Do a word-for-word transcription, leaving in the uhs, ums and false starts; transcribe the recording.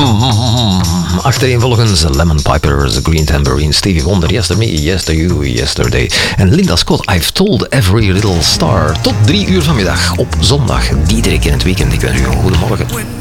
Achtereenvolgens Lemon Pipers, Green Tambourine, Stevie Wonder, Yesterday Me, Yesterday, Yesterday en Linda Scott, I've Told Every Little Star. Tot drie uur vanmiddag op zondag, Diederik in het weekend. Ik wens u een goede morgen.